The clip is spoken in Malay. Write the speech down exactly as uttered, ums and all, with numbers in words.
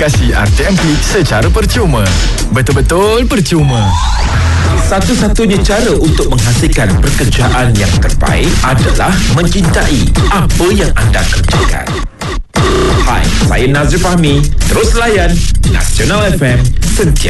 aplikasi R T M P secara percuma. Betul-betul percuma. Satu-satunya cara untuk menghasilkan pekerjaan yang terbaik adalah mencintai apa yang anda kerjakan. Hai, saya Nazri Fahmi. Terus layan Nasional F M sentiasa